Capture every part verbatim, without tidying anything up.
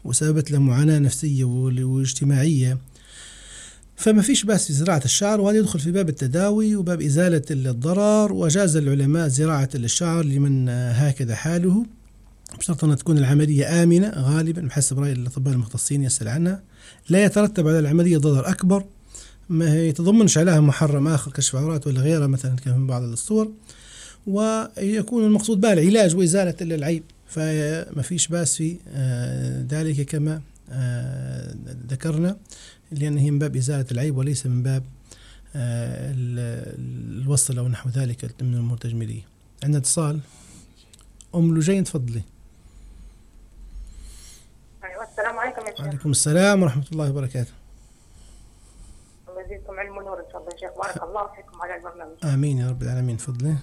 وسببت له معاناة نفسية واجتماعية، فما فيش بأس في زراعة الشعر، وهذا يدخل في باب التداوي وباب إزالة الضرر. وجاز العلماء زراعة الشعر لمن هكذا حاله، بشرط أن تكون العملية آمنة غالبا بحسب رأي الأطباء المختصين يسأل عنها، لا يترتب على العملية ضرر أكبر، ما يتضمنش عليها محرم آخر كشف عورات ولا غيرها مثلا كما في بعض الصور، ويكون المقصود بها العلاج وإزالة العيب، فما فيش بأس في ذلك كما ذكرنا، لأن هي من باب إزالة العيب وليس من باب الوصل أو نحو ذلك من الأمور التجميلية. عندنا اتصال. أم لجين تفضلي. أيوة السلام عليكم يا شيخ. وعليكم السلام ورحمة الله وبركاته. الله يزيدكم علم ونور إن شاء الله يا شيخ، بارك الله فيكم على البرنامج. آمين يا رب العالمين. تفضلي.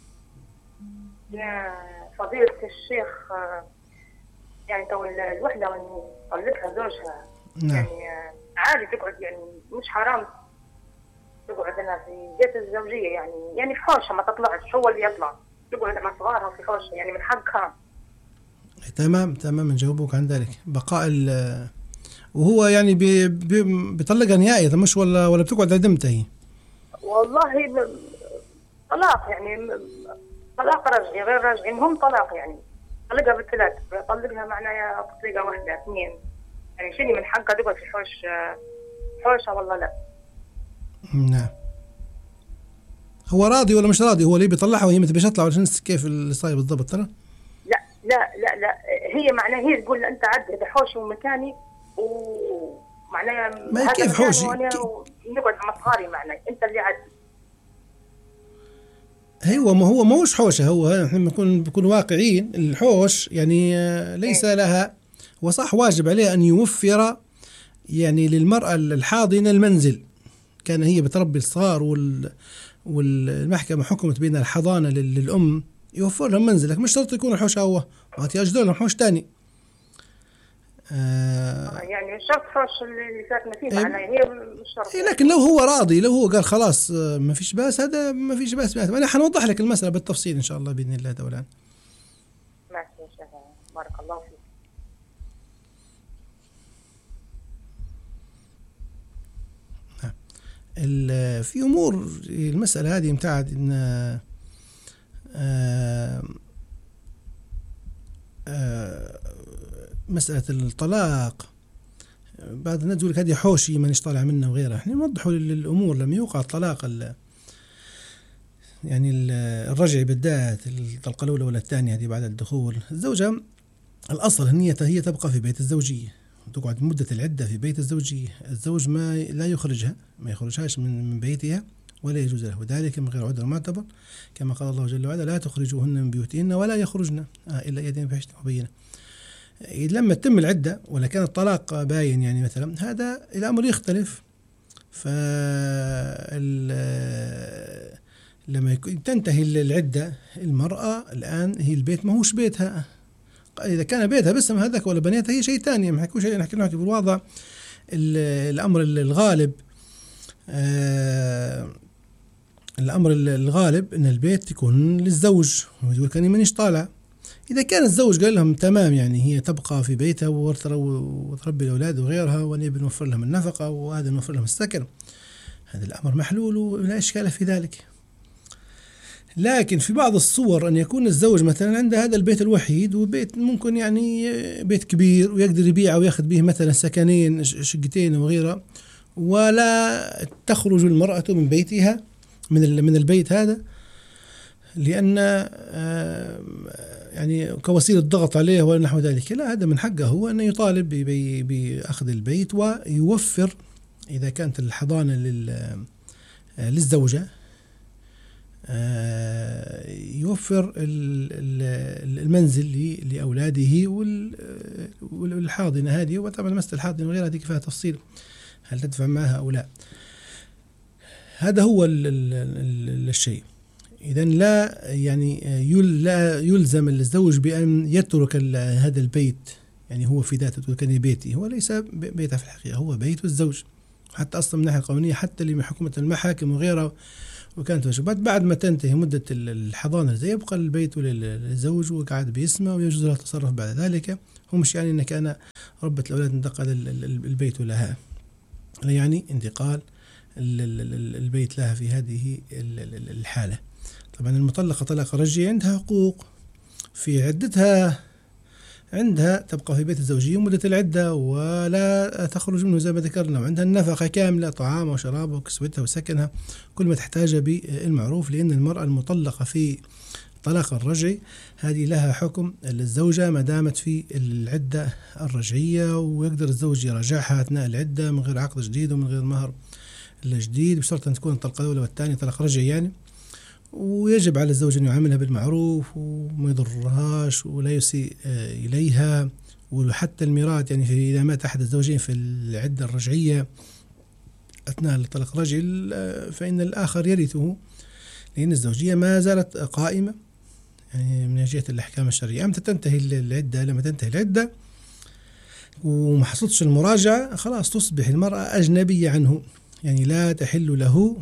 يا فضيلة الشيخ، يعني تو الوحدة طلقها زوجها، نعم. يعني عادي تقعد، يعني مش حرام تقعد هنا في بيت الزوجية، يعني يعني في حوشة ما تطلعش، هو اللي يطلع تقعد مع صغارها في حوشة، يعني من حقها. تمام تمام نجاوبك عن ذلك. بقاء ال وهو يعني بي بي بيطلقها نهائي مش ولا ولا بتقعد عدمتها هي؟ والله طلاق، يعني طلاق رجعي غير رجعي، المهم طلاق، يعني طلقها بالثلاث، طلقها معناها تطليقة واحدة اثنين، يعني شنو من حقها تقعد في حوش حوشة والله لا. نعم. هو راضي ولا مش راضي؟ هو اللي بيطلعها وهي متبيش تطلع ولا كيف اللي صاير بالضبط ترى؟ لا لا لا لا هي معناها هي تقول انت عد هذا حوشي ومكاني، ومعناها ما كيف حوشي؟ نقعد مع صغاري، معناها انت اللي عد. ايوه ما هو موش حوشه، هو احنا بنكون بنكون واقعيين، الحوش يعني ليس إيه؟ لها وصح واجب عليها ان يوفر يعني للمرأة الحاضنة المنزل، كان هي بتربي الصغار وال والمحكمة حكمت بين الحضانة للأم يوفر لهم منزلك، مش شرط يكون الحوش هو، وقت يجدوا لهم حوش تاني. آه يعني مش شرط حوش اللي ساكنة فيه، معناها هي مش شرط. إيه لكن لو هو راضي، لو هو قال خلاص ما فيش باس، هذا ما فيش باس. أنا حنوضح لك المسألة بالتفصيل إن شاء الله بإذن الله تعالى. ماشي يا شيخ، بارك الله فيك. في أمور المسألة هذه متاعت إن آه آه مسألة الطلاق، بعض الناس يقول لك هذه حوشي مانيش طالع منه وغيره. احنا نوضحوا للأمور لما يوقع الطلاق يعني الرجعي بالذات، الطلقة الأولى ولا الثانية هذه بعد الدخول، الزوجة الأصل هي هي تبقى في بيت الزوجية وتقعد مدة العدة في بيت الزوجية، الزوج ما لا يخرجها، ما يخرجهاش من من بيتها ولا يجوز له ذلك من غير عذر معتبر، كما قال الله جل وعلا لا تخرجوهن من بيوتهن ولا يخرجن آه إلا يدين بفاحشة مبينة. لما تتم العدة ولا كان الطلاق باين يعني مثلا، هذا الأمر يختلف. ف لما تنتهي العدة المرأة الآن هي البيت ما هوش بيتها، إذا كان بيتها بس هذاك ولا بنيتها هي شيء ثاني، ما حكوش نحكي نحكي في الوضع الأمر الغالب. آه الأمر الغالب إن البيت يكون للزوج، ويقول كاني مانيش طالع. إذا كان الزوج قال لهم تمام يعني هي تبقى في بيتها وتربي الأولاد وغيرها، ونبي نوفر لهم النفقة وهذا نوفر لهم السكن، هذا الأمر محلول ولا إشكال في ذلك. لكن في بعض الصور أن يكون الزوج مثلا عنده هذا البيت الوحيد، وبيت ممكن يعني بيت كبير ويقدر يبيعه ويأخذ به مثلا سكنين شقتين وغيرها، ولا تخرج المرأة من بيتها من من البيت هذا، لأن يعني كوسيلة ضغط عليه ولا نحو ذلك، لا، هذا من حقه هو أن يطالب بأخذ البيت ويوفر إذا كانت الحضانة للزوجة يوفر المنزل لأولاده والحاضنة هذه. وطبعا مسألة الحاضنة وغيرها هذه فيها تفصيل هل تدفع معها أو لا. هذا هو الشيء. إذن لا يعني لا يلزم الزوج بأن يترك هذا البيت، يعني هو في ذاته كان بيتي، هو ليس بيته في الحقيقة، هو بيت الزوج. حتى أصلا من الناحية القانونية، حتى اللي من حكومة المحاكم وغيرها وكانت واجبات. بعد ما تنتهي مدة الحضانة زي يبقى البيت للزوج وقاعد باسمه ويجوز له التصرف بعد ذلك. هو مش يعني أن كان ربة الأولاد انتقل البيت لها، يعني انتقال البيت لها في هذه الحالة. طبعا المطلقة طلاق رجعي عندها حقوق في عدتها، عندها تبقى في بيت الزوجية مدة العدة ولا تخرج منه زي ما ذكرنا، وعندها النفقة كاملة، طعامها وشرابها وكسوتها وسكنها، كل ما تحتاجه بالمعروف. لأن المرأة المطلقة في طلاق الرجعي هذه لها حكم الزوجة ما دامت في العدة الرجعية، ويقدر الزوج يراجعها أثناء العدة من غير عقد جديد ومن غير مهر الجديد، بشرط أن تكون الطلقة الأولى والثانية طلاق رجعي يعني. ويجب على الزوج أن يعاملها بالمعروف وما يضرهاش ولا يسيء إليها. وحتى الميراث يعني في إذا مات أحد الزوجين في العدة الرجعية أثناء الطلاق الرجعي فإن الآخر يرثه، لأن الزوجية ما زالت قائمة يعني من جهة الأحكام الشرعية. أمتى تنتهي العدة؟ لما تنتهي العدة وما حصلتش المراجعة خلاص تصبح المرأة أجنبية عنه، يعني لا تحل له.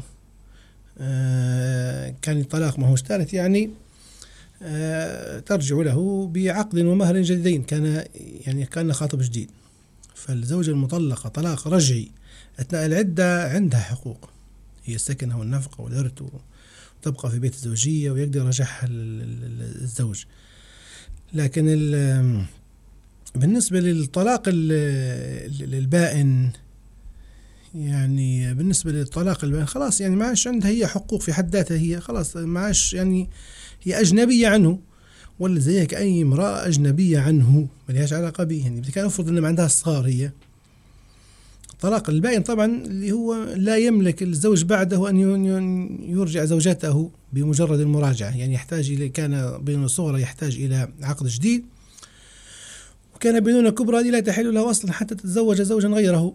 آه كان الطلاق ما هو ثالث يعني آه ترجع له بعقد ومهر جديدين، كان يعني كان خاطب جديد. فالزوجة المطلقة طلاق رجعي أثناء العدة عندها حقوق، هي السكن والنفقة والإرث، وتبقى في بيت الزوجية ويقدر يرجعها الزوج. لكن بالنسبة للطلاق البائن، يعني بالنسبة للطلاق البائن خلاص يعني ما عادش عندها هي حقوق في حد ذاتها، هي خلاص ما عادش يعني هي أجنبية عنه، ولا زيك أي امرأة أجنبية عنه ما لهاش علاقة به. يعني كان المفروض أن ما عندها صغار. هي الطلاق البائن طبعا اللي هو لا يملك الزوج بعده أن يرجع زوجته بمجرد المراجعة، يعني يحتاج إلى كان بين صغرى يحتاج إلى عقد جديد، وكان بينونة كبرى هذه لا تحل له أصلا حتى تتزوج زوجا غيره.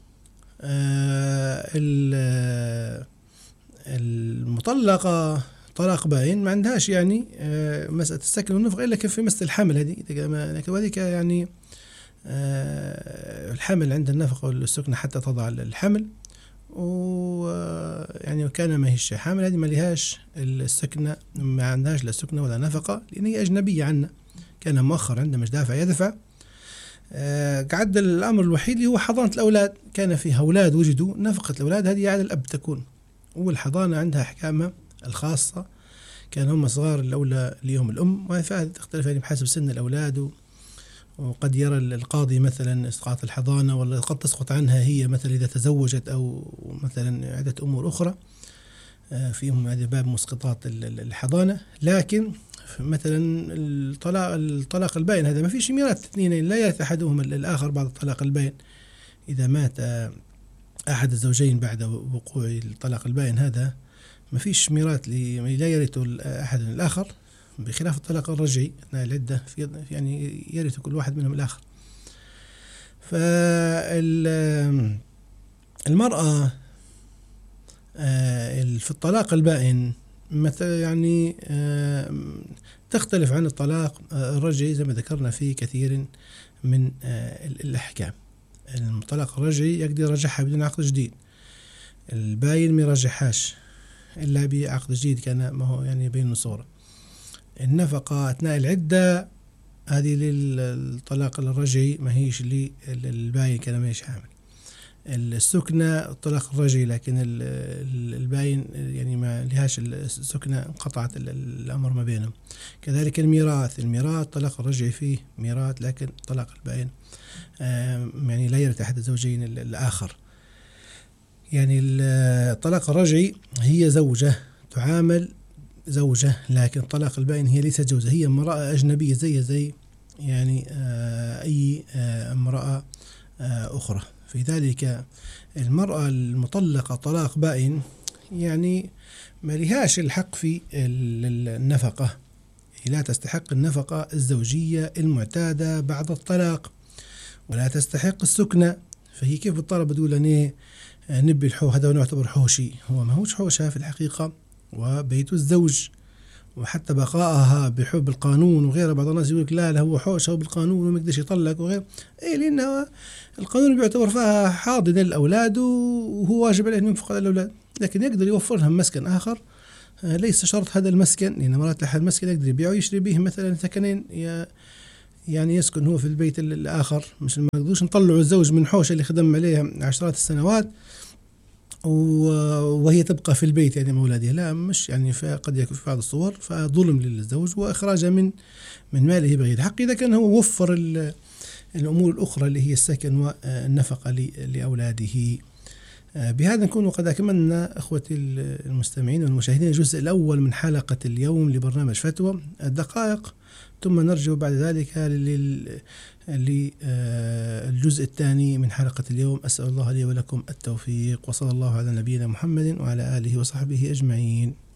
آه المطلقة طلاق باين ما عندهاش يعني آه مسألة السكن والنفقة إلا كيف في مسألة الحمل هذه، وذلك يعني آه الحمل عند النفقة والسكنة حتى تضع الحمل، ويعني وكان ما هيش حامل هذه ما لهاش السكنة، ما عندهاش لا سكنة ولا نفقة لأن هي أجنبية عنا، كان مؤخر عنده مش دافع يدفع. آه قعد الأمر الوحيد اللي هو حضانة الأولاد، كان فيها أولاد وجدوا نفقة الأولاد هذه على الأب تكون، والحضانة عندها أحكامها الخاصة، كان هم صغار الأولى ليهم الأم، وهذه تختلف يعني بحسب سن الأولاد. وقد يرى القاضي مثلا إسقاط الحضانة، ولا قد تسقط عنها هي مثلا إذا تزوجت أو مثلا عدة أمور أخرى آه فيهم هذا باب مسقطات الحضانة. لكن مثلا الطلاق الطلاق البائن هذا ما فيش ميراث، اثنين لا يرث أحدهم الآخر بعد الطلاق البائن. إذا مات أحد الزوجين بعد وقوع الطلاق البائن هذا ما فيش ميراث، لا يرث أحد الآخر، بخلاف الطلاق الرجعي أثناء العدة يعني يرث كل واحد منهم الآخر. فالمرأة في الطلاق البائن يعني تختلف عن الطلاق الرجعي زي ما ذكرنا في كثير من الأحكام. الطلاق الرجعي يقدر يرجعها بدون عقد جديد، الباين ما يرجعهاش إلا بعقد جديد كان ما هو يعني بين صورة. النفقة أثناء العدة هذه للطلاق الرجعي ما هيش للباين كان ما هيش حامل. السكنة الطلاق الرجعي، لكن الباين يعني ما لهاش السكنة، انقطعت الأمر ما بينهم. كذلك الميراث، الميراث طلاق الرجعي فيه ميراث، لكن طلاق الباين يعني لا يرث أحد الزوجين الآخر. يعني الطلاق الرجعي هي زوجة تعامل زوجة، لكن طلاق البائن هي ليست زوجة، هي امرأة أجنبية زي زي يعني أي امرأة أخرى. في ذلك المرأة المطلقة طلاق بائن يعني ما لهاش الحق في النفقة، لا تستحق النفقة الزوجية المعتادة بعد الطلاق، ولا تستحق السكنة. فهي كيف بالطلب تقول أني نبي الحوش هذا ونعتبر حوشي، هو ما هوش حوشها في الحقيقة، وبيت الزوج، وحتى بقائها بحب القانون وغيره. بعض الناس يقول لك لا لا هو حوشه بالقانون وما يقدرش يطلق وغيره، اي لأن القانون بيعتبر فيها حاضنة للأولاد وهو واجب عليه أن ينفق على الأولاد، لكن يقدر يوفر لهم مسكن آخر، ليس شرط هذا المسكن، لأن مرات لحد المسكن يقدر يبيعه ويشتري به مثلا سكنين، يعني يسكن هو في البيت الآخر. مش ما نقدروش نطلعوا الزوج من حوشة اللي خدم عليها عشرات السنوات وهي تبقى في البيت يعني مولادها، لا مش يعني، فقد يكون في بعض الصور فظلم للزوج وإخراجه من من ماله بغير حق، إذا كان هو وفر الأمور الأخرى اللي هي السكن والنفقة لأولاده. بهذا نكون قد أكملنا أخوتي المستمعين والمشاهدين الجزء الأول من حلقة اليوم لبرنامج فتوى الدقائق، ثم نرجع بعد ذلك للجزء الثاني من حلقة اليوم. أسأل الله لي ولكم التوفيق، وصلى الله على نبينا محمد وعلى آله وصحبه أجمعين.